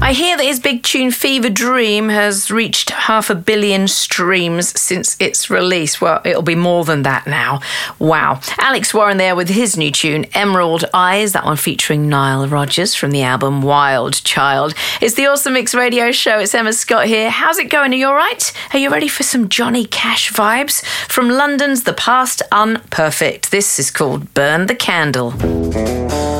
I hear that his big tune Fever Dream has reached 500 million streams since its release. Well, it'll be more than that now. Wow. Alex Warren there with his new tune, Emerald Eyes, that one featuring Nile Rodgers from the album Wild Child. It's the Awesome Mix Radio Show. It's Emma Scott here. How's it going? Are you all right? Are you ready for some Johnny Cash vibes? From London's The Past Unperfect. This is called Burn the Candle.